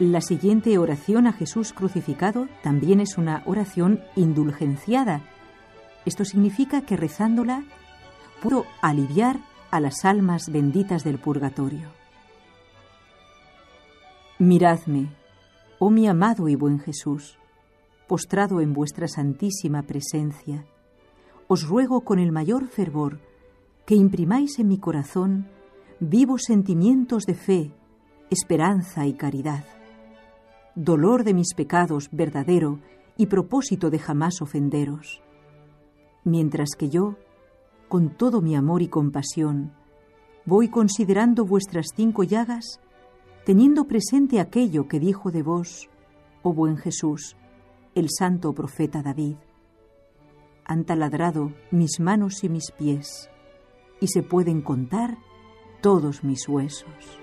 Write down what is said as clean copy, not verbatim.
La siguiente oración a Jesús crucificado también es una oración indulgenciada. Esto significa que rezándola puedo aliviar a las almas benditas del purgatorio. Miradme, oh mi amado y buen Jesús, postrado en vuestra santísima presencia, os ruego con el mayor fervor que imprimáis en mi corazón vivos sentimientos de fe, esperanza y caridad, dolor de mis pecados verdadero y propósito de jamás ofenderos, mientras que yo, con todo mi amor y compasión, voy considerando vuestras 5 llagas, teniendo presente aquello que dijo de vos, oh buen Jesús, el santo profeta David. Han taladrado mis manos y mis pies, y se pueden contar todos mis huesos.